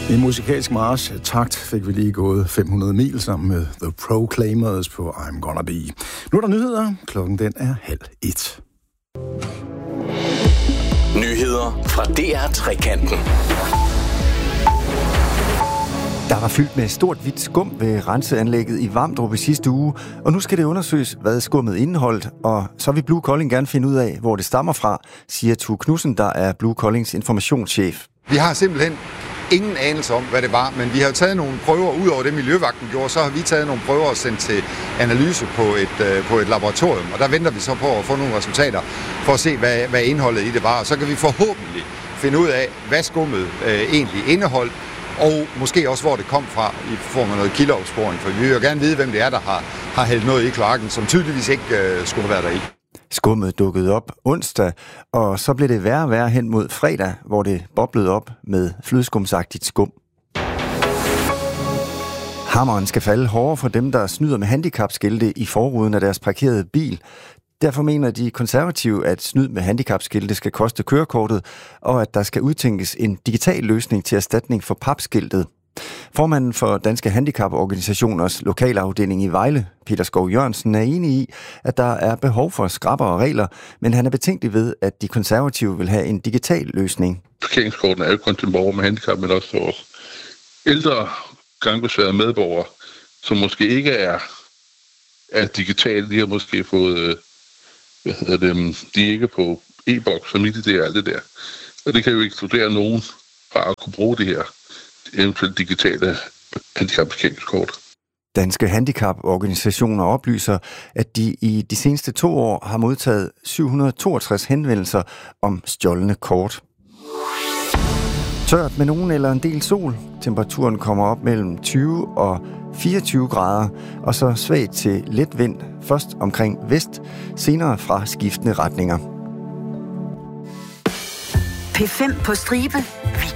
I musikalsk march takt fik vi lige gået 500 mil sammen med The Proclaimers på I'm Gonna Be. Nu er der nyheder. Klokken den er 12:30. Nyheder fra DR Trekanten. Der var fyldt med stort hvidt skum ved renseanlægget i Vamdrup i sidste uge, og nu skal det undersøges, hvad skummet indeholdt, og så vil Blue Kolding gerne finde ud af, hvor det stammer fra, siger Tue Knudsen, der er Blue Koldings informationschef. Vi har simpelthen ingen anelse om, hvad det var, men vi har taget nogle prøver, ud over det Miljøvagten gjorde, så har vi taget nogle prøver og sendt til analyse på et laboratorium, og der venter vi så på at få nogle resultater for at se, hvad indholdet i det var, og så kan vi forhåbentlig finde ud af, hvad skummet egentlig indeholdt, og måske også, hvor det kom fra i form af noget kildeopsporing, for vi vil jo gerne vide, hvem det er, der har hældt noget i kloakken, som tydeligvis ikke skulle være der i. Skummet dukkede op onsdag, og så blev det værre og værre hen mod fredag, hvor det boblede op med flødeskumsagtigt skum. Hammeren skal falde hårdere for dem, der snyder med handicapskilte i forruden af deres parkerede bil. Derfor mener de konservative, at snyd med handicapskilte skal koste kørekortet, og at der skal udtænkes en digital løsning til erstatning for papskiltet. Formanden for Danske Handicaporganisationers lokalafdeling i Vejle, Peter Skov Jørgensen, er enig i, at der er behov for skrappere regler, men han er betænkelig ved, at de konservative vil have en digital løsning. Parkeringskorten er jo kun til borgere med handicap, men også til vores ældre gangbesværede medborgere, som måske ikke er digitale. De har måske fået, de er ikke på e-boks og MitID og alt det der. Og det kan jo ekskludere nogen fra at kunne bruge det her eventuelt digitale handicapparkeringskort. Danske Handicaporganisationer oplyser, at de i de seneste 2 år har modtaget 762 henvendelser om stjålne kort. Tørt med nogen eller en del sol. Temperaturen kommer op mellem 20 og 24 grader, og så svagt til let vind, først omkring vest, senere fra skiftende retninger. P5 på stribe. Vi